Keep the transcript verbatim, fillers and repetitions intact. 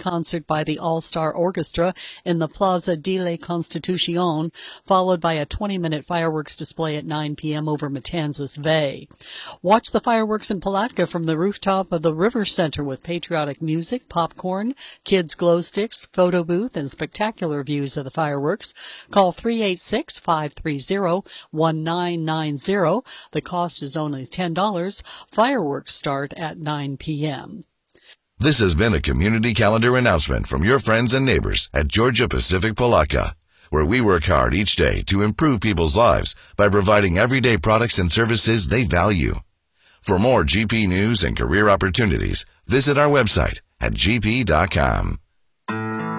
concert by the All-Star Orchestra in the Plaza de la Constitucion, followed by a twenty-minute fireworks display at nine p.m. over Matanzas Bay. Watch the fireworks in Palatka from the rooftop of the River Center with patriotic music, popcorn, kids' glow sticks, photo booth, and spectacular views of the fireworks. Call three eight six, five three zero, one nine nine zero. The cost is only ten dollars. Fireworks start at nine p.m. This has been a community calendar announcement from your friends and neighbors at Georgia Pacific Palatka, where we work hard each day to improve people's lives by providing everyday products and services they value. For more G P news and career opportunities, visit our website at g p dot com.